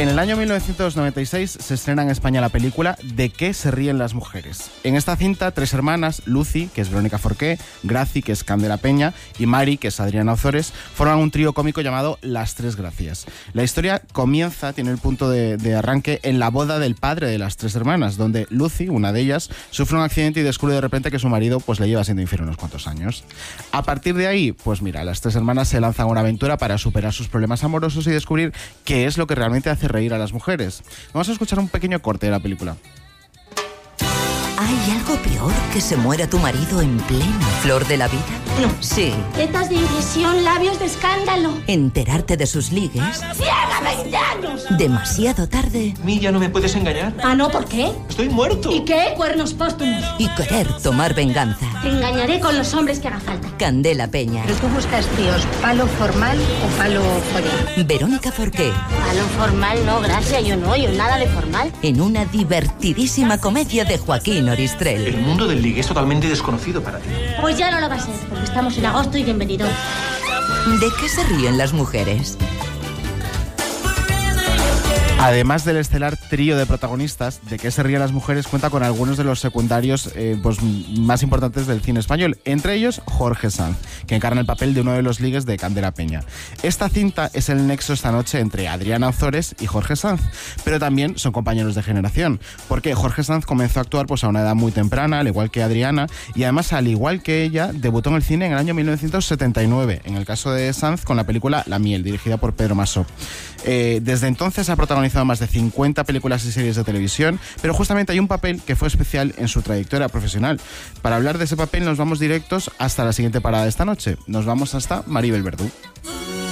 En el año 1996 se estrena en España la película ¿De qué se ríen las mujeres? En esta cinta, 3 hermanas, Lucy, que es Verónica Forqué, Graci, que es Candela Peña, y Mari, que es Adriana Ozores, forman un trío cómico llamado Las Tres Gracias. La historia tiene el punto de arranque en la boda del padre de las 3 hermanas, donde Lucy, una de ellas, sufre un accidente y descubre de repente que su marido pues le lleva siendo infiel unos cuantos años. A partir de ahí, pues mira, las 3 hermanas se lanzan a una aventura para superar sus problemas amorosos y descubrir qué es lo que realmente hace reír a las mujeres. Vamos a escuchar un pequeño corte de la película. ¿Hay algo peor que se muera tu marido en plena flor de la vida? No. Sí. Tetas de impresión, labios de escándalo. Enterarte de sus ligues. ¡Ciega 20 años! Demasiado tarde. ¿A mí ya no me puedes engañar? Ah, ¿no? ¿Por qué? ¡Estoy muerto! ¿Y qué? Cuernos póstumos. Y querer tomar venganza. Te engañaré con los hombres que haga falta. Candela Peña. ¿Pero tú buscas tíos palo formal o palo follón? Verónica Forqué. Palo formal no, gracias, yo nada de formal. En una divertidísima comedia de Joaquín Oristrel. El mundo del ligue es totalmente desconocido para ti. Pues ya no lo va a ser, porque estamos en agosto y bienvenido. ¿De qué se ríen las mujeres? Además del estelar trío de protagonistas, ¿De qué se ríen las mujeres? Cuenta con algunos de los secundarios pues, más importantes del cine español, entre ellos Jorge Sanz, que encarna el papel de uno de los ligues de Candela Peña. Esta cinta es el nexo esta noche entre Adriana Ozores y Jorge Sanz, pero también son compañeros de generación, porque Jorge Sanz comenzó a actuar pues, a una edad muy temprana, al igual que Adriana, y además, al igual que ella, debutó en el cine en el año 1979, en el caso de Sanz con la película La miel, dirigida por Pedro Masó. Desde entonces ha protagonizado más de 50 películas y series de televisión, pero justamente hay un papel que fue especial en su trayectoria profesional. Para hablar de ese papel nos vamos directos hasta la siguiente parada de esta noche. Nos vamos hasta Maribel Verdú.